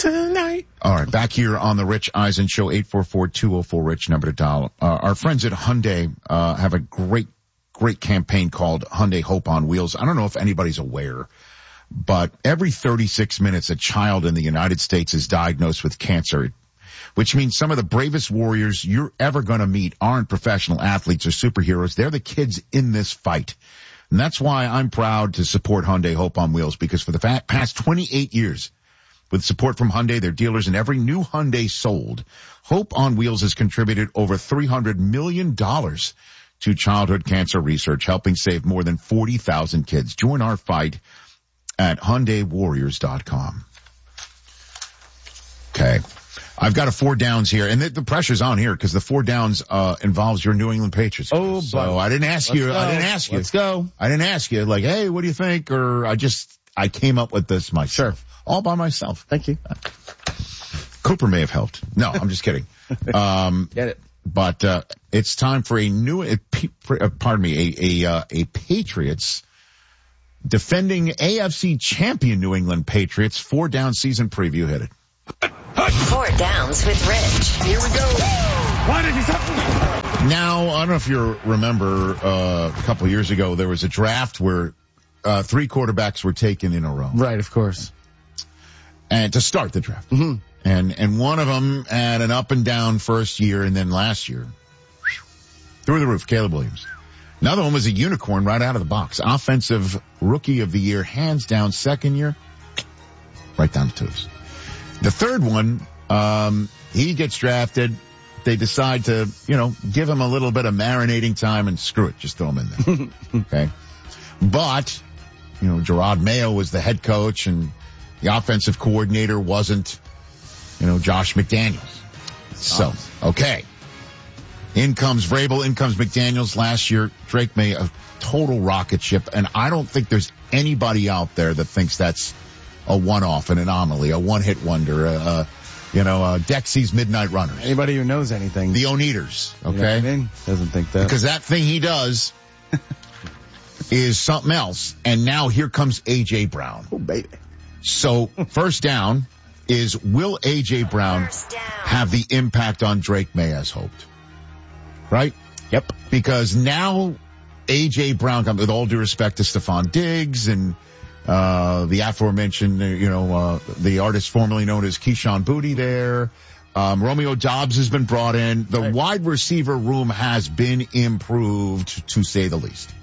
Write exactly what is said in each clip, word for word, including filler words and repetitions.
tonight. All right, back here on the Rich Eisen Show, eight four four, two oh four, RICH, number to dial. Uh, our friends at Hyundai uh, have a great, great campaign called Hyundai Hope on Wheels. I don't know if anybody's aware, but every thirty-six minutes, a child in the United States is diagnosed with cancer, which means some of the bravest warriors you're ever going to meet aren't professional athletes or superheroes. They're the kids in this fight. And that's why I'm proud to support Hyundai Hope on Wheels, because for the fa- past twenty-eight years, with support from Hyundai, their dealers, and every new Hyundai sold, Hope on Wheels has contributed over three hundred million dollars to childhood cancer research, helping save more than forty thousand kids. Join our fight at Hyundai Warriors dot com. Okay. I've got a four downs here, and the, the pressure's on here because the four downs uh involves your New England Patriots. Oh, so buddy. I didn't ask Let's you. go. I didn't ask you. Let's go. I didn't ask you like, hey, what do you think? Or I just I came up with this myself, Sure. all by myself. Thank you. Cooper may have helped. No, I'm just kidding. Um, Get it. But uh it's time for a new, uh, pardon me, a a, uh, a Patriots defending A F C champion New England Patriots four down season preview. Hit it. Four Downs with Rich. Here we go. Why did he stop? Now, I don't know if you remember, uh, a couple of years ago, there was a draft where uh three quarterbacks were taken in a row. Right, of course. And to start the draft. Mm-hmm. And and one of them had an up and down first year, and then last year, through the roof, Caleb Williams. Another one was a unicorn right out of the box. Offensive Rookie of the Year, hands down. Second year, right down the tubes. The third one, um, he gets drafted. They decide to, you know, give him a little bit of marinating time and screw it, just throw him in there. Okay. But, you know, Gerard Mayo was the head coach and the offensive coordinator wasn't, you know, Josh McDaniels. So, okay. In comes Vrabel, in comes McDaniels. Last year, Drake May, a total rocket ship. And I don't think there's anybody out there that thinks that's a one-off, an anomaly, a one-hit wonder, a, a you know, a Dexy's Midnight Runner. Anybody who knows anything. The Oneaters, okay? You know what I mean? Doesn't think that. Because that thing he does is something else. And now here comes A J. Brown. Oh, baby. So, first down is, will A J. Brown have the impact on Drake May as hoped? Right? Yep. Because now A J. Brown comes, with all due respect to Stephon Diggs and uh the aforementioned, you know, uh the artist formerly known as Keyshawn Boutte there. Um Romeo Doubs has been brought in. The Right. wide receiver room has been improved, to say the least.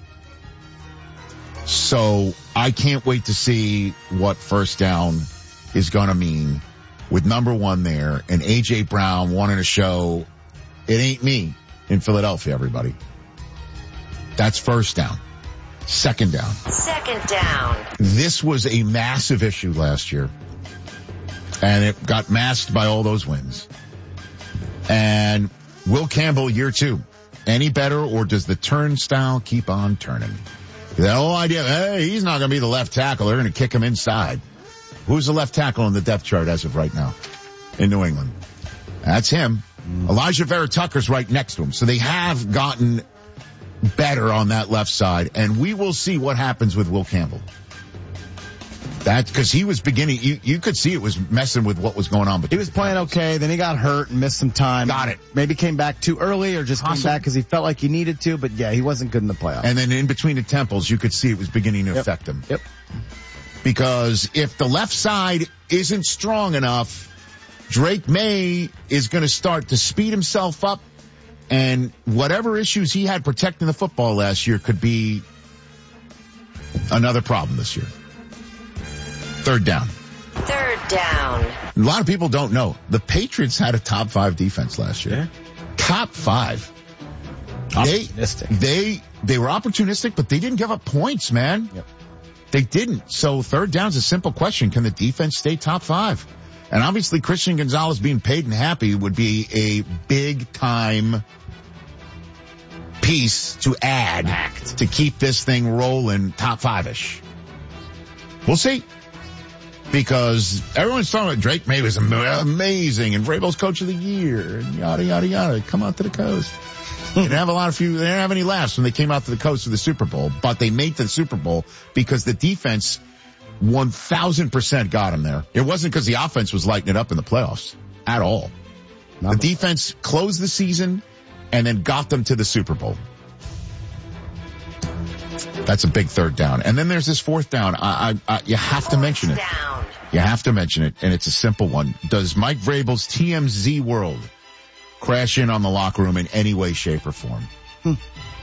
So I can't wait to see what first down is going to mean with number one there and A J. Brown wanting to show it ain't me in Philadelphia, everybody. That's first down. Second down. Second down. This was a massive issue last year, and it got masked by all those wins. And Will Campbell, year two, any better, or does the turnstile keep on turning? That whole idea, hey, he's not going to be the left tackle. They're going to kick him inside. Who's the left tackle on the depth chart as of right now in New England? That's him. Elijah Vera Tucker's right next to him. So they have gotten better on that left side, and we will see what happens with Will Campbell. That, because he was beginning, you, you could see it was messing with what was going on. But He was playing okay, then he got hurt and missed some time. Got it. Maybe came back too early or just Possible. came back because he felt like he needed to, but yeah, he wasn't good in the playoffs. And then in between the temples, you could see it was beginning to Yep. affect him. Yep. Because if the left side isn't strong enough, Drake May is going to start to speed himself up, and whatever issues he had protecting the football last year could be another problem this year. Third down. Third down. A lot of people don't know. The Patriots had a top five defense last year. Yeah. Top five. They, Opportunistic. they, they were opportunistic, but they didn't give up points, man. Yep. They didn't. So third down's a simple question. Can the defense stay top five? And obviously Christian Gonzalez being paid and happy would be a big time piece to add Act. to keep this thing rolling top five-ish. We'll see. Because everyone's talking about Drake May was amazing and Vrabel's coach of the year and yada, yada, yada. Come out to the coast. They didn't have a lot of few, they didn't have any laughs when they came out to the coast for the Super Bowl, but they made the Super Bowl because the defense one thousand percent got him there. It wasn't because the offense was lighting it up in the playoffs at all. Not the much. defense closed the season and then got them to the Super Bowl. That's a big third down. And then there's this fourth down. I, I, I you have to mention it. Down. You have to mention it, and it's a simple one. Does Mike Vrabel's T M Z world crash in on the locker room in any way, shape, or form? Hmm.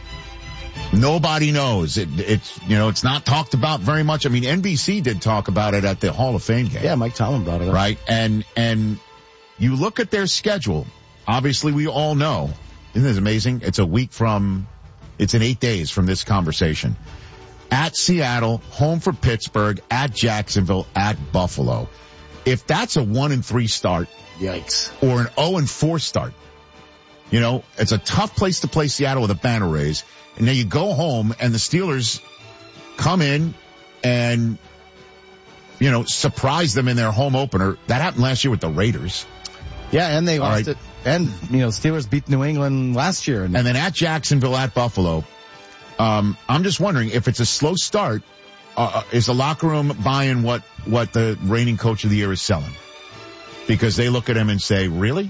Nobody knows. It, it's, you know, it's not talked about very much. I mean, N B C did talk about it at the Hall of Fame game. Yeah, Mike Tomlin brought it up. Right? And, and you look at their schedule. Obviously, we all know. Isn't this amazing? It's a week from, it's in eight days from this conversation. At Seattle, home for Pittsburgh, at Jacksonville, at Buffalo. If that's a one and three start, Yikes. or an oh and four start, you know, it's a tough place to play Seattle with a banner raise. And now you go home and the Steelers come in and, you know, surprise them in their home opener. That happened last year with the Raiders. Yeah, and they All lost right. it. And, you know, Steelers beat New England last year. And, And then at Jacksonville, at Buffalo. Um, I'm just wondering if it's a slow start, uh, is the locker room buying what, what the reigning coach of the year is selling? Because they look at him and say, really?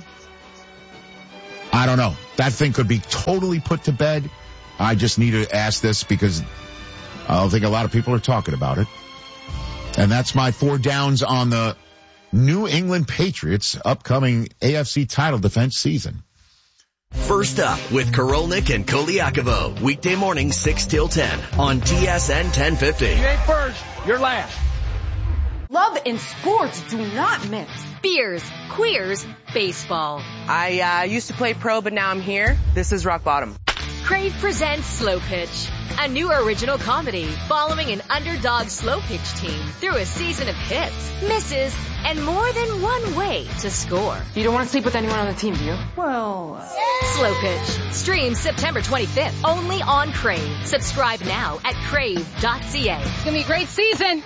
I don't know. That thing could be totally put to bed. I just need to ask this because I don't think a lot of people are talking about it. And that's my four downs on the New England Patriots upcoming A F C title defense season. First up with Korolnik and Koliakovo. Weekday morning six till ten on T S N ten fifty. You ain't first, you're last. Love and sports do not mix. Beers, queers, baseball. I uh, used to play pro, but now I'm here. This is rock bottom. Crave presents Slow Pitch, a new original comedy following an underdog slow pitch team through a season of hits, misses, and more than one way to score. You don't want to sleep with anyone on the team, do you? Well, Slow Pitch streams September twenty-fifth only on Crave. Subscribe now at crave dot c a. it's gonna be a great season.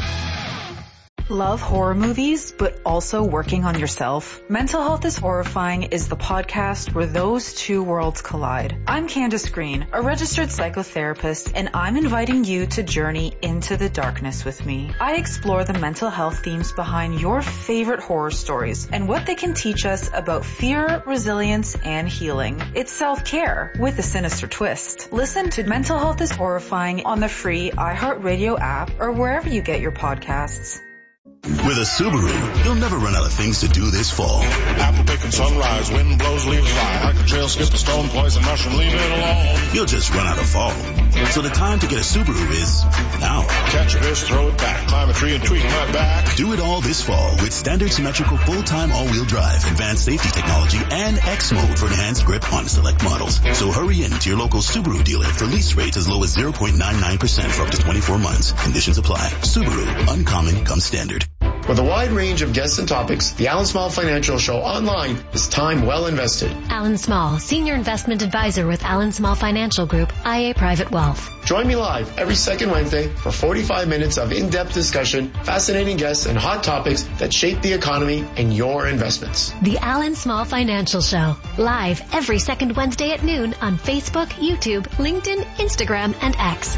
Love horror movies, but also working on yourself? Mental Health is Horrifying is the podcast where those two worlds collide. I'm Candace Green, a registered psychotherapist, and I'm inviting you to journey into the darkness with me. I explore the mental health themes behind your favorite horror stories and what they can teach us about fear, resilience, and healing. It's self-care with a sinister twist. Listen to Mental Health is Horrifying on the free iHeartRadio app or wherever you get your podcasts. With a Subaru, you'll never run out of things to do this fall. Apple picking sunrise, wind blows, leaves fly. Hike a trail, skip a stone, poison mushroom, leave it alone. You'll just run out of fall. So the time to get a Subaru is now. Catch a fish, throw it back, climb a tree and tweak my back. Do it all this fall with standard symmetrical full-time all-wheel drive, advanced safety technology, and X mode for enhanced grip on select models. So hurry in to your local Subaru dealer for lease rates as low as zero point nine nine percent for up to twenty-four months. Conditions apply. Subaru, uncommon comes standard. With a wide range of guests and topics, the Alan Small Financial Show online is time well invested. Alan Small, Senior Investment Advisor with Alan Small Financial Group, I A Private Wealth. Join me live every second Wednesday for forty-five minutes of in-depth discussion, fascinating guests, and hot topics that shape the economy and your investments. The Alan Small Financial Show, live every second Wednesday at noon on Facebook, YouTube, LinkedIn, Instagram, and X.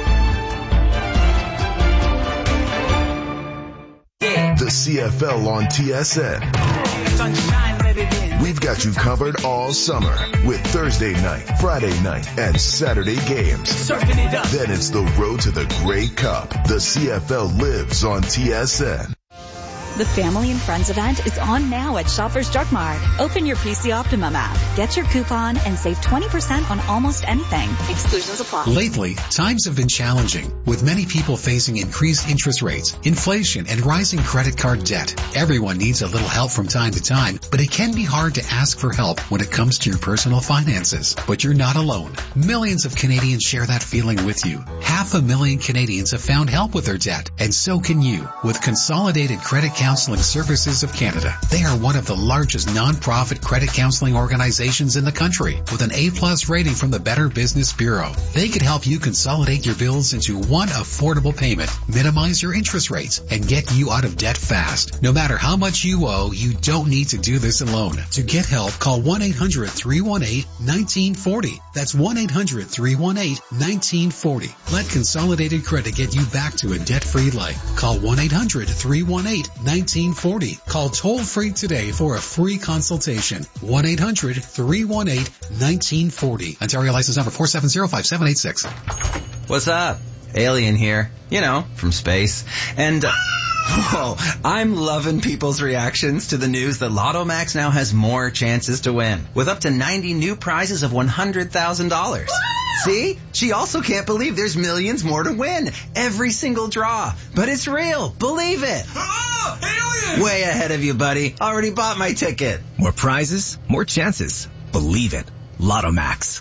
The C F L on T S N. We've got you covered all summer with Thursday night, Friday night, and Saturday games. Then it's the road to the Grey Cup. The C F L lives on T S N. The Family and Friends event is on now at Shoppers Drug Mart. Open your P C Optimum app, get your coupon, and save twenty percent on almost anything. Exclusions apply. Lately, times have been challenging, with many people facing increased interest rates, inflation, and rising credit card debt. Everyone needs a little help from time to time, but it can be hard to ask for help when it comes to your personal finances. But you're not alone. Millions of Canadians share that feeling with you. Half a million Canadians have found help with their debt, and so can you. With Consolidated Credit Capital Counseling Services of Canada. They are one of the largest non-profit credit counseling organizations in the country with an A-plus rating from the Better Business Bureau. They could help you consolidate your bills into one affordable payment, minimize your interest rates, and get you out of debt fast. No matter how much you owe, you don't need to do this alone. To get help, call one eight hundred three one eight one nine four zero. That's one eight hundred three one eight one nine four zero. Let Consolidated Credit get you back to a debt-free life. Call one eight hundred three one eight one nine four zero. Call toll-free today for a free consultation. one eight hundred three one eight one nine four zero. Ontario license number four seven zero five seven eight six. What's up? Alien here. You know, from space. And... Uh, Whoa, I'm loving people's reactions to the news that Lotto Max now has more chances to win, with up to ninety new prizes of one hundred thousand dollars. See? She also can't believe there's millions more to win. Every single draw. But it's real. Believe it. Oh, alien! Way ahead of you, buddy. Already bought my ticket. More prizes, more chances. Believe it. Lotto Max.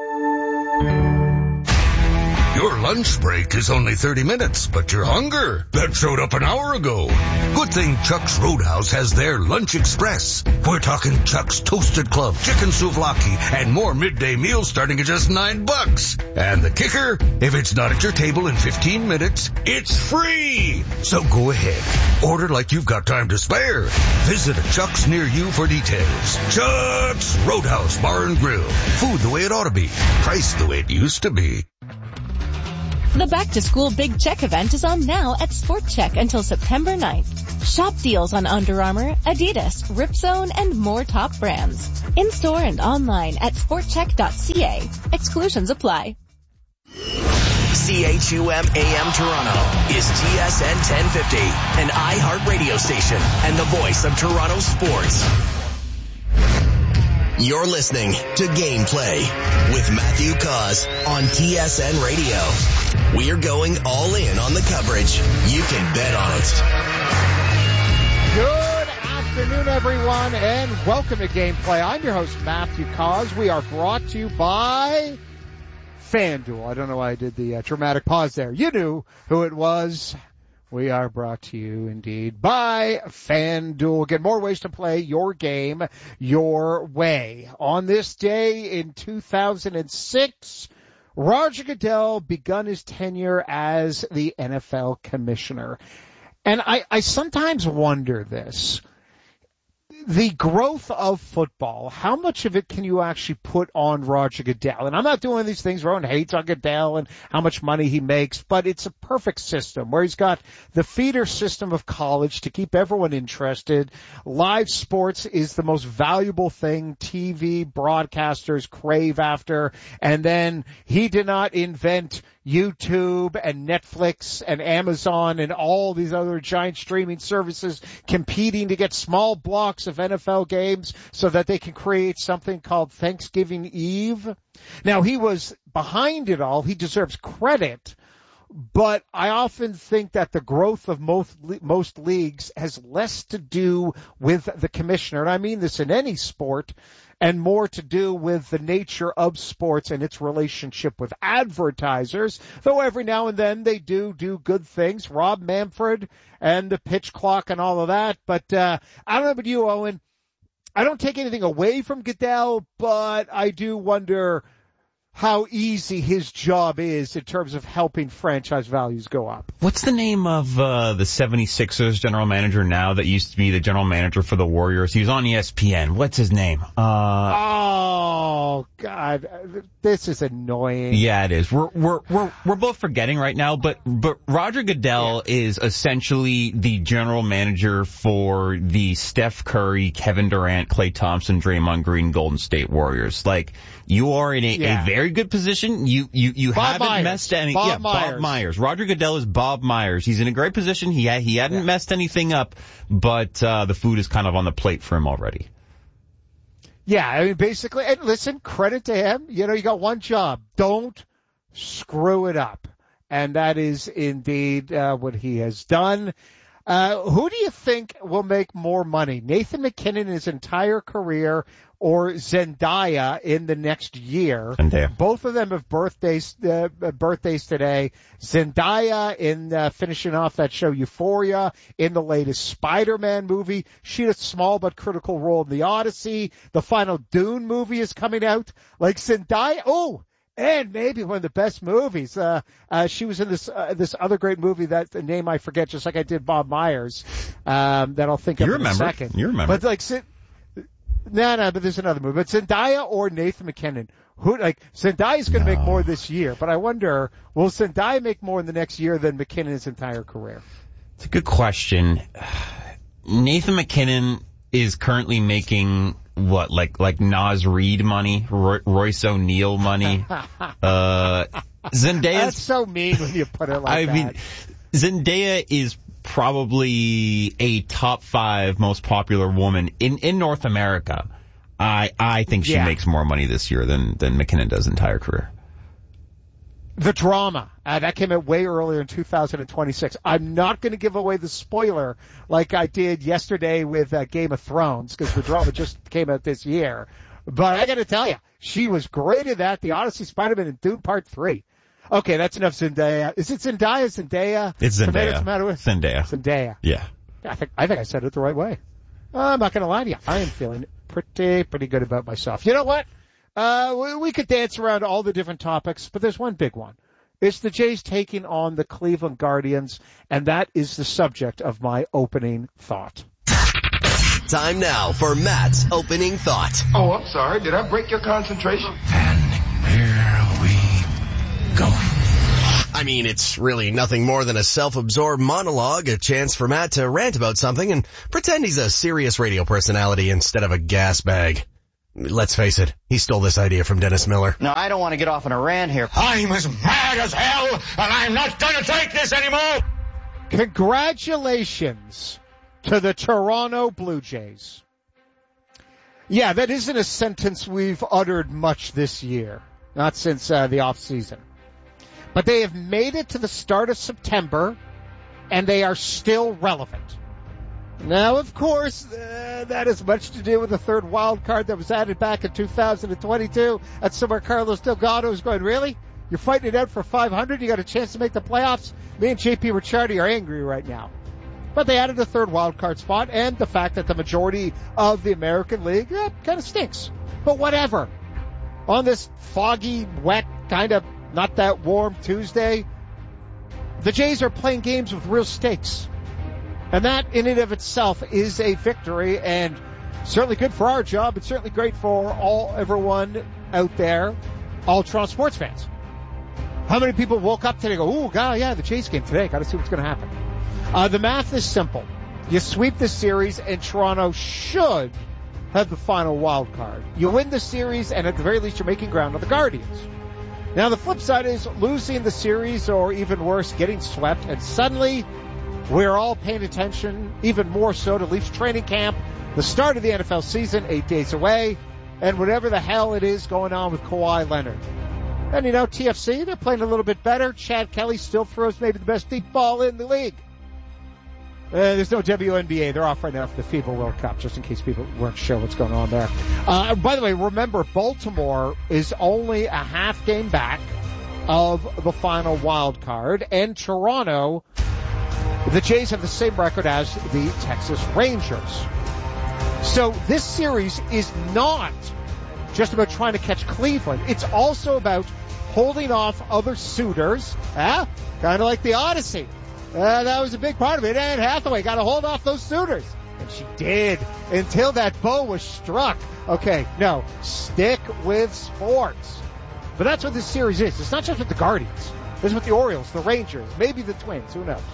Your lunch break is only thirty minutes, but your hunger, that showed up an hour ago. Good thing Chuck's Roadhouse has their Lunch Express. We're talking Chuck's Toasted Club, Chicken Souvlaki, and more midday meals starting at just nine bucks. And the kicker, if it's not at your table in fifteen minutes, it's free. So go ahead. Order like you've got time to spare. Visit a Chuck's near you for details. Chuck's Roadhouse Bar and Grill. Food the way it ought to be. Price the way it used to be. The Back to School Big Check event is on now at Sport Check until September ninth. Shop deals on Under Armour, Adidas, Ripzone, and more top brands. In-store and online at sport check dot c a. Exclusions apply. C H U M A M Toronto is T S N ten fifty, an iHeart radio station and the voice of Toronto sports. You're listening to Gameplay with Matthew Cause on T S N Radio. We're going all in on the coverage. You can bet on it. Good afternoon, everyone, and welcome to Gameplay. I'm your host, Matthew Cause. We are brought to you by FanDuel. I don't know why I did the uh, dramatic pause there. You knew who it was. We are brought to you, indeed, by FanDuel. Get more ways to play your game your way. On this day in two thousand six, Roger Goodell begun his tenure as the N F L commissioner. And I, I sometimes wonder this. The growth of football, how much of it can you actually put on Roger Goodell? And I'm not doing these things where everyone hates on Goodell and how much money he makes, but it's a perfect system where he's got the feeder system of college to keep everyone interested. Live sports is the most valuable thing T V broadcasters crave after. And then he did not invent YouTube and Netflix and Amazon and all these other giant streaming services competing to get small blocks of N F L games so that they can create something called Thanksgiving Eve. Now, he was behind it all. He deserves credit. But I often think that the growth of most most leagues has less to do with the commissioner, and I mean this in any sport, and more to do with the nature of sports and its relationship with advertisers, though every now and then they do do good things. Rob Manfred and the pitch clock and all of that. But uh I don't know about you, Owen. I don't take anything away from Goodell, but I do wonder how easy his job is in terms of helping franchise values go up. What's the name of uh, the seventy-sixers general manager now that used to be the general manager for the Warriors? He was on E S P N. What's his name? Uh, oh, God. This is annoying. Yeah, it is. We're we're we're we're both forgetting right now, but but Roger Goodell yeah. is essentially the general manager for the Steph Curry, Kevin Durant, Klay Thompson, Draymond Green, Golden State Warriors. Like, you are in a, yeah. a very good position. You you you Bob haven't Myers. messed any. Bob yeah, Myers. Bob Myers. Roger Goodell is Bob Myers. He's in a great position. He ha- he hadn't yeah. messed anything up, but uh the food is kind of on the plate for him already. Yeah, I mean, basically, and listen, credit to him. You know, you got one job. Don't screw it up. And that is indeed uh, what he has done. Uh, who do you think will make more money? Nathan McKinnon his entire career or Zendaya in the next year? Zendaya. Both of them have birthdays, uh, birthdays today. Zendaya in uh, finishing off that show Euphoria, in the latest Spider-Man movie. She had a small but critical role in the Odyssey. The final Dune movie is coming out. Like Zendaya, oh, and maybe one of the best movies. Uh, uh, she was in this, uh, this other great movie that the name I forget, just like I did Bob Myers, um, that I'll think of You in remember. a second. You remember. But like, no, no, but there's another movie. But Zendaya or Nathan McKinnon, who, like, Zendaya's gonna no. make more this year, but I wonder, will Zendaya make more in the next year than McKinnon his entire career? It's a good question. Nathan McKinnon is currently making what, like like Nas Reed money, Roy, Royce O'Neal money. uh, Zendaya. That's so mean when you put it like I that. mean, Zendaya is probably a top five most popular woman in in North America. I I think she yeah. makes more money this year than than McKinnon does entire career. The drama. Uh, that came out way earlier in two thousand twenty-six. I'm not going to give away the spoiler like I did yesterday with uh, Game of Thrones, because the drama just came out this year. But I got to tell you, she was great at that. The Odyssey, Spider-Man, and Dune Part three. Okay, that's enough Zendaya. Is it Zendaya? Zendaya? It's Zendaya. Tomato, tomato. Zendaya. Zendaya. Yeah. I think I think I said it the right way. I'm not going to lie to you. I am feeling pretty pretty good about myself. You know what? Uh, we, we could dance around all the different topics, but there's one big one. It's the Jays taking on the Cleveland Guardians, and that is the subject of my opening thought. Time now for Matt's opening thought. Oh, I'm sorry. Did I break your concentration? And here we go. I mean, it's really nothing more than a self-absorbed monologue, a chance for Matt to rant about something and pretend he's a serious radio personality instead of a gas bag. Let's face it, he stole this idea from Dennis Miller. No, I don't want to get off on a rant here. I'm as mad as hell, and I'm not going to take this anymore. Congratulations to the Toronto Blue Jays. Yeah, that isn't a sentence we've uttered much this year, not since uh, the off season. But they have made it to the start of September, and they are still relevant. Now, of course, uh, that has much to do with the third wild card that was added back in two thousand twenty-two. That's somewhere Carlos Delgado is going, really? You're fighting it out for five hundred? You got a chance to make the playoffs? Me and J P Ricciardi are angry right now. But they added a third wild card spot, and the fact that the majority of the American League eh, kind of stinks. But whatever. On this foggy, wet, kind of not that warm Tuesday, the Jays are playing games with real stakes. And that in and of itself is a victory, and certainly good for our job. It's certainly great for all everyone out there, all Toronto sports fans. How many people woke up today and go, ooh, God, yeah, the Jays game today. Got to see what's going to happen. Uh, the math is simple. You sweep the series, and Toronto should have the final wild card. You win the series, and at the very least, you're making ground on the Guardians. Now, the flip side is losing the series, or even worse, getting swept, and suddenly we're all paying attention, even more so, to Leafs training camp, the start of the N F L season, eight days away, and whatever the hell it is going on with Kawhi Leonard. And, you know, T F C, they're playing a little bit better. Chad Kelly still throws maybe the best deep ball in the league. Uh, there's no W N B A. They're off right now for the FIBA World Cup, just in case people weren't sure what's going on there. Uh, by the way, remember, Baltimore is only a half game back of the final wild card, and Toronto, the Jays have the same record as the Texas Rangers. So this series is not just about trying to catch Cleveland. It's also about holding off other suitors, eh? Kind of like the Odyssey. Uh, that was a big part of it. Anne Hathaway got to hold off those suitors. And she did until that bow was struck. Okay, no, stick with sports. But that's what this series is. It's not just with the Guardians. It's with the Orioles, the Rangers, maybe the Twins. Who knows?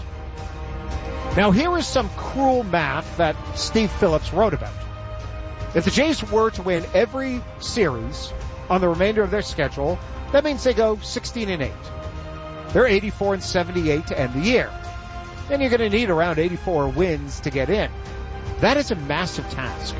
Now, here is some cruel math that Steve Phillips wrote about. If the Jays were to win every series on the remainder of their schedule, that means they go sixteen and eight. They're eighty-four and seventy-eight to end the year. Then you're going to need around eighty-four wins to get in. That is a massive task.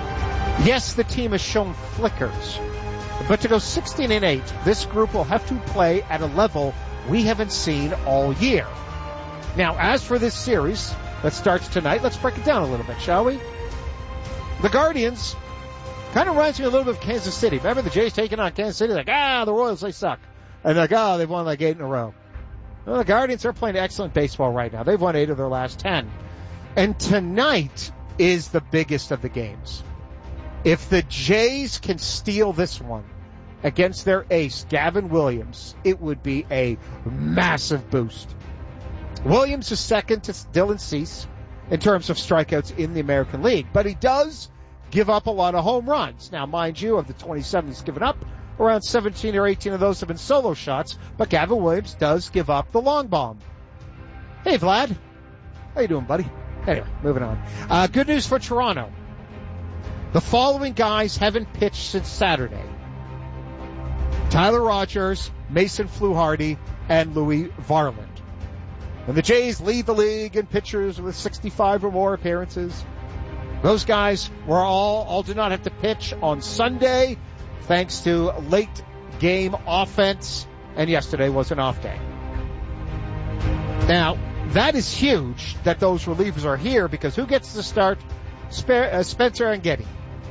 Yes, the team has shown flickers, but to go sixteen and eight, this group will have to play at a level we haven't seen all year. Now, as for this series, that starts tonight. Let's break it down a little bit, shall we? The Guardians kind of reminds me a little bit of Kansas City. Remember the Jays taking on Kansas City? Like, ah, the Royals, they suck. And like, ah, oh, they've won like eight in a row. Well, the Guardians are playing excellent baseball right now. They've won eight of their last ten. And tonight is the biggest of the games. If the Jays can steal this one against their ace, Gavin Williams, it would be a massive boost. Williams is second to Dylan Cease in terms of strikeouts in the American League, but he does give up a lot of home runs. Now, mind you, of the twenty-seven he's given up, around seventeen or eighteen of those have been solo shots, but Gavin Williams does give up the long bomb. Hey, Vlad. How you doing, buddy? Anyway, moving on. Uh, good news for Toronto. The following guys haven't pitched since Saturday. Tyler Rogers, Mason Fluharty, and Louis Varland. And the Jays lead the league in pitchers with sixty-five or more appearances. Those guys were all, all did not have to pitch on Sunday thanks to late game offense, and yesterday was an off day. Now, that is huge that those relievers are here because who gets to start? Spe- uh, Spencer Angetti.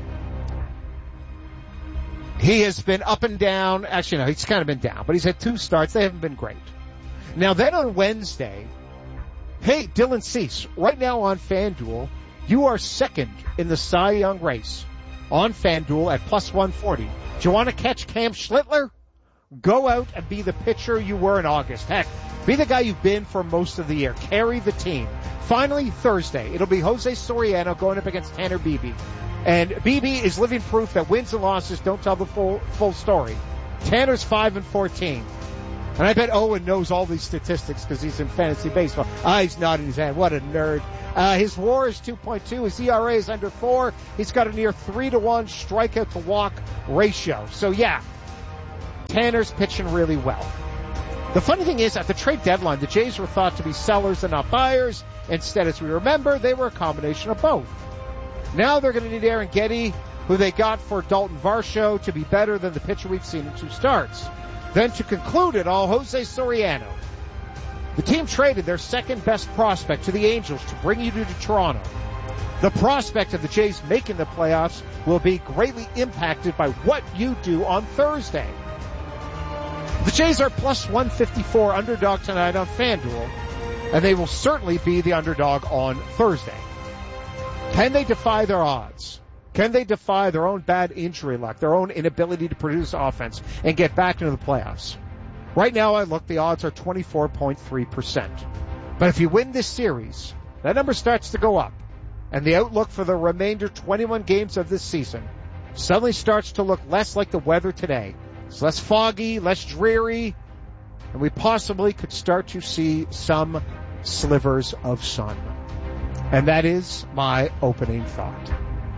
He has been up and down. Actually, no, he's kind of been down, but he's had two starts. They haven't been great. Now, then on Wednesday, hey, Dylan Cease, right now on FanDuel, you are second in the Cy Young race on FanDuel at plus one forty. Do you want to catch Cam Schlittler? Go out and be the pitcher you were in August. Heck, be the guy you've been for most of the year. Carry the team. Finally, Thursday, it'll be Jose Soriano going up against Tanner Beebe. And Beebe is living proof that wins and losses don't tell the full full story. Tanner's five and fourteen. And I bet Owen knows all these statistics because he's in fantasy baseball. Ah, he's nodding his head. What a nerd. Uh, his WAR is two point two. His E R A is under four. He's got a near three to one strikeout to walk ratio. So yeah, Tanner's pitching really well. The funny thing is, at the trade deadline, the Jays were thought to be sellers and not buyers. Instead, as we remember, they were a combination of both. Now they're going to need Aaron Getty, who they got for Dalton Varsho, to be better than the pitcher we've seen in two starts. Then to conclude it all, Jose Soriano. The team traded their second best prospect to the Angels to bring you to Toronto. The prospect of the Jays making the playoffs will be greatly impacted by what you do on Thursday. The Jays are plus one fifty-four underdog tonight on FanDuel, and they will certainly be the underdog on Thursday. Can they defy their odds? Can they defy their own bad injury luck, their own inability to produce offense, and get back into the playoffs? Right now, I look, the odds are twenty-four point three percent. But if you win this series, that number starts to go up, and the outlook for the remainder twenty-one games of this season suddenly starts to look less like the weather today. It's less foggy, less dreary, and we possibly could start to see some slivers of sun. And that is my opening thought.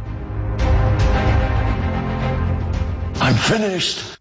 I'm finished.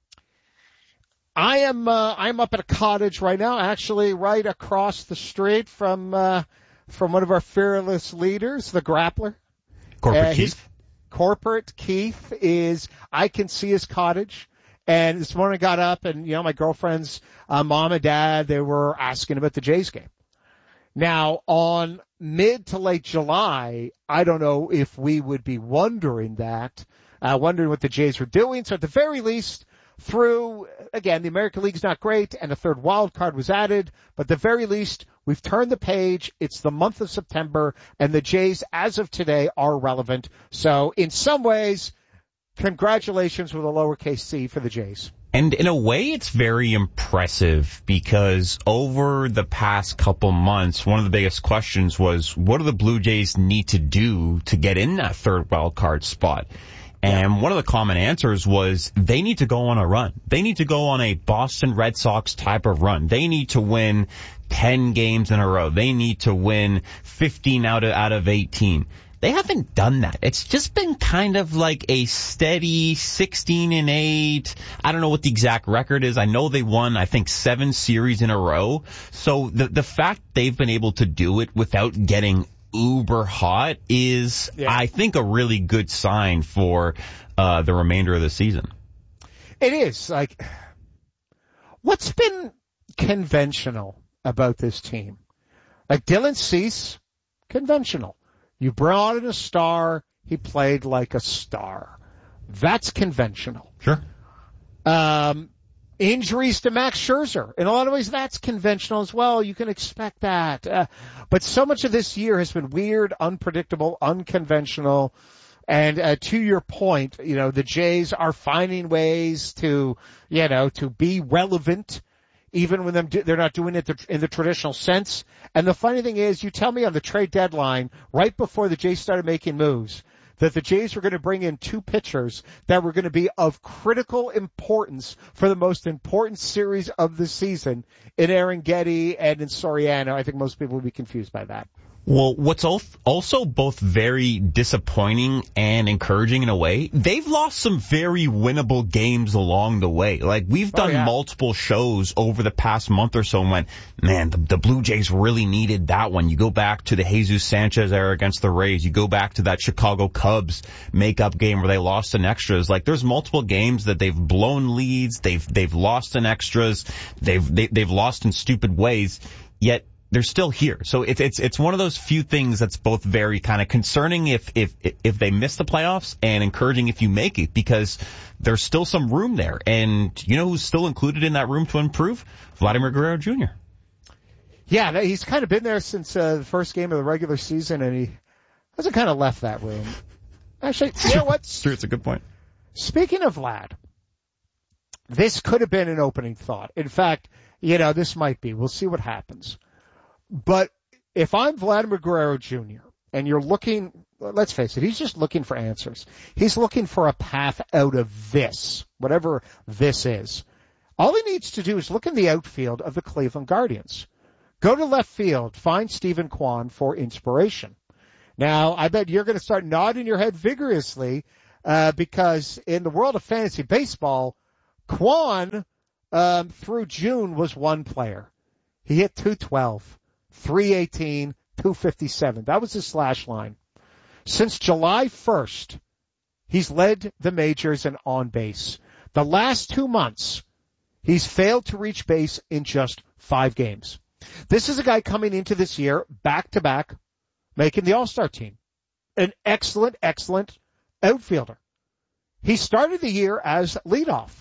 I am, uh, I'm up at a cottage right now, actually right across the street from, uh, from one of our fearless leaders, the Grappler. Corporate uh, Keith. Corporate Keith is, I can see his cottage. And this morning I got up and, you know, my girlfriend's uh, mom and dad, they were asking about the Jays game. Now, on mid to late July, I don't know if we would be wondering that, uh, wondering what the Jays were doing. So at the very least, through, again, the American League's not great and a third wild card was added, but at the very least, we've turned the page. It's the month of September and the Jays, as of today, are relevant. So in some ways, congratulations with a lowercase c for the Jays. And in a way, it's very impressive because over the past couple months, one of the biggest questions was, what do the Blue Jays need to do to get in that third wild card spot? And one of the common answers was they need to go on a run. They need to go on a Boston Red Sox type of run. They need to win ten games in a row. They need to win fifteen out of, out of eighteen. They haven't done that. It's just been kind of like a steady sixteen and eight. I don't know what the exact record is. I know they won, I think, seven series in a row. So the the fact they've been able to do it without getting uber hot is, yeah. I think, a really good sign for uh the remainder of the season. It is. Like, what's been conventional about this team? Like, Dylan Cease conventional. You brought in a star, he played like a star. That's conventional. Sure. Um, injuries to Max Scherzer. In a lot of ways, that's conventional as well. You can expect that. Uh, but so much of this year has been weird, unpredictable, unconventional. And uh, to your point, you know, the Jays are finding ways to, you know, to be relevant, even when them do, they're not doing it in the traditional sense. And the funny thing is, you tell me on the trade deadline, right before the Jays started making moves, that the Jays were going to bring in two pitchers that were going to be of critical importance for the most important series of the season in Aaron Getty and in Soriano. I think most people would be confused by that. Well, what's also both very disappointing and encouraging in a way, they've lost some very winnable games along the way. Like, we've done oh, yeah. multiple shows over the past month or so and went, man, the, the Blue Jays really needed that one. You go back to the Jesus Sanchez era against the Rays. You go back to that Chicago Cubs makeup game where they lost in extras. Like, there's multiple games that they've blown leads, they've they've lost in extras, they've they, they've lost in stupid ways, yet they're still here. So it's it's it's one of those few things that's both very kind of concerning if if if they miss the playoffs and encouraging if you make it, because there's still some room there. And you know who's still included in that room to improve? Vladimir Guerrero Junior Yeah, he's kind of been there since uh, the first game of the regular season, and he hasn't kind of left that room. Actually, you know what? Sure, it's a good point. Speaking of Vlad, this could have been an opening thought. In fact, you know, this might be. We'll see what happens. But if I'm Vladimir Guerrero Junior and you're looking, let's face it, he's just looking for answers. He's looking for a path out of this, whatever this is. All he needs to do is look in the outfield of the Cleveland Guardians. Go to left field, find Stephen Kwan for inspiration. Now, I bet you're going to start nodding your head vigorously, uh, because in the world of fantasy baseball, Kwan, um, through June was one player. He hit two twelve. three eighteen, two fifty-seven. That was his slash line. Since July first, he's led the majors in on base. The last two months, he's failed to reach base in just five games. This is a guy coming into this year back to back, making the All-Star team. An excellent, excellent outfielder. He started the year as leadoff.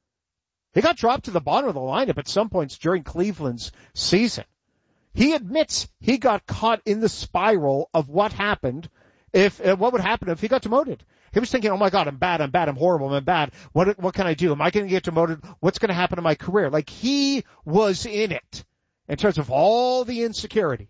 He got dropped to the bottom of the lineup at some points during Cleveland's season. He admits he got caught in the spiral of what happened if, uh, what would happen if he got demoted. He was thinking, oh my God, I'm bad, I'm bad, I'm horrible, I'm bad. What, what can I do? Am I going to get demoted? What's going to happen to my career? Like, he was in it in terms of all the insecurity.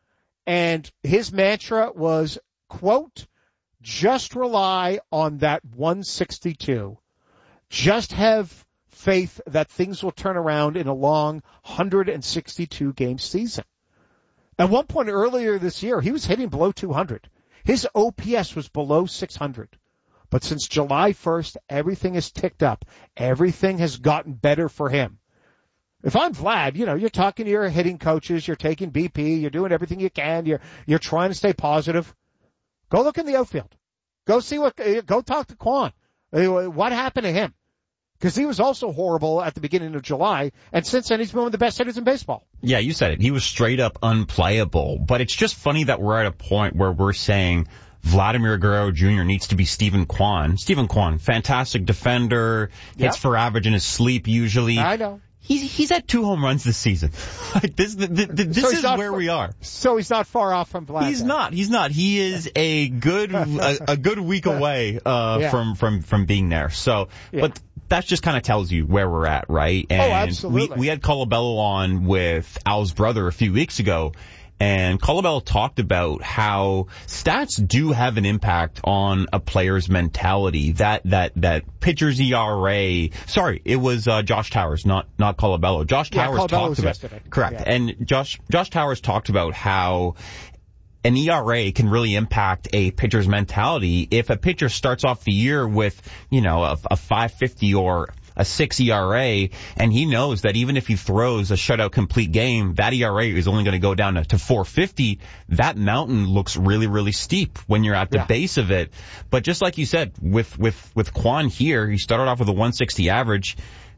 And his mantra was, quote, just rely on that one sixty-two. Just have faith that things will turn around in a long one hundred sixty-two game season. At one point earlier this year, he was hitting below two hundred. His O P S was below six hundred. But since July first, everything has ticked up. Everything has gotten better for him. If I'm Vlad, you know, you're talking to your hitting coaches, you're taking B P, you're doing everything you can, you're, you're trying to stay positive. Go look in the outfield. Go see what, go talk to Kwan. What happened to him? Because he was also horrible at the beginning of July, and since then he's been one of the best hitters in baseball. Yeah, you said it. He was straight up unplayable. But it's just funny that we're at a point where we're saying Vladimir Guerrero Junior needs to be Stephen Kwan. Stephen Kwan, fantastic defender, hits yep. for average in his sleep usually. I know. He's he's at two home runs this season. Like this, the, the, this so is where far, we are. So he's not far off from Vlad. He's then. not. He's not. He is a good a, a good week away uh, yeah. from from from being there. So, yeah. but that just kind of tells you where we're at, right? And oh, absolutely. We we had Colabello on with Al's brother a few weeks ago. And Colabello talked about how stats do have an impact on a player's mentality. That that that pitcher's E R A. Sorry, it was uh, Josh Towers, not not Colabello. Josh yeah, Towers Colabello talked was about yesterday. correct. Yeah. And Josh Josh Towers talked about how an E R A can really impact a pitcher's mentality. If a pitcher starts off the year with, you know, a, a five fifty or a six E R A, and he knows that even if he throws a shutout complete game, that E R A is only going to go down to, to four fifty. That mountain looks really, really steep when you're at the yeah. base of it. But just like you said, with, with, with Kwan here, he started off with a one sixty average.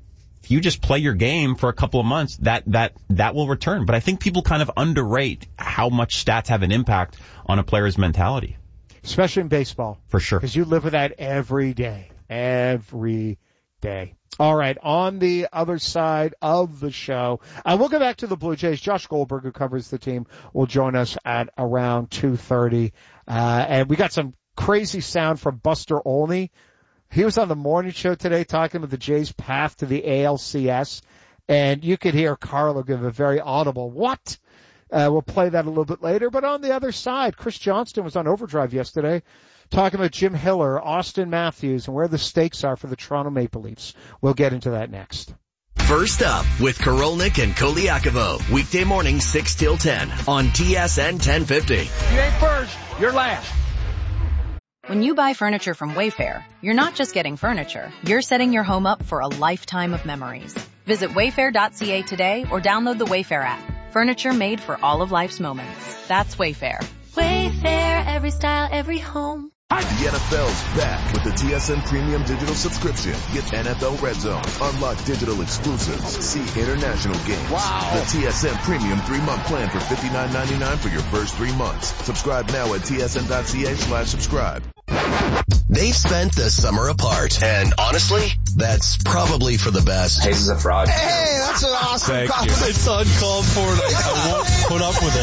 if you just play your game for a couple of months, that, that, that will return. But I think people kind of underrate how much stats have an impact on a player's mentality. Especially in baseball. For sure. Because you live with that every day. Every day. All right, on the other side of the show, uh, we'll go back to the Blue Jays. Josh Goldberg, who covers the team, will join us at around two thirty. Uh, and we got some crazy sound from Buster Olney. He was on the morning show today talking about the Jays' path to the A L C S, and you could hear Carlo give a very audible, what? Uh, we'll play that a little bit later. But on the other side, Chris Johnston was on Overdrive yesterday, talking about Jim Hiller, Austin Matthews, and where the stakes are for the Toronto Maple Leafs. We'll get into that next. First up with Karolnik and Koliakovo. Weekday morning six till ten on T S N ten fifty. You ain't first, you're last. When you buy furniture from Wayfair, you're not just getting furniture. You're setting your home up for a lifetime of memories. Visit wayfair dot c a today or download the Wayfair app. Furniture made for all of life's moments. That's Wayfair. Wayfair, every style, every home. The N F L's back with the T S N Premium Digital Subscription. Get N F L Red Zone, unlock digital exclusives, see international games. Wow. The T S N Premium three-month plan for fifty-nine ninety-nine for your first three months. Subscribe now at T S N dot c a slash subscribe. They've spent the summer apart, and honestly, that's probably for the best. Hayes is a fraud. Hey, that's an awesome Thank compliment. you. It's uncalled for. I won't put up with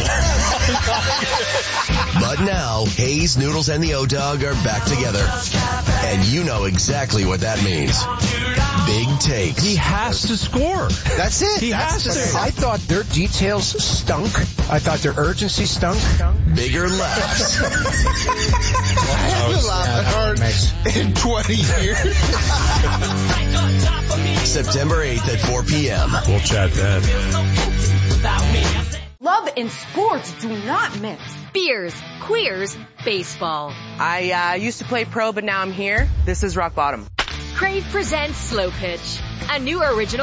it. But now, Hayes, Noodles, and the O-Dog are back together. And you know exactly what that means. Big takes. He has to score. That's it. He That's has to. I thought their details stunk. I thought their urgency stunk. Bigger laughs. I haven't laughed hard in twenty years. September eighth at four p.m. We'll chat then. Love and sports do not mix. Beers, queers, baseball. I uh, used to play pro, but now I'm here. This is Rock Bottom. Crave presents Slow Pitch, a new original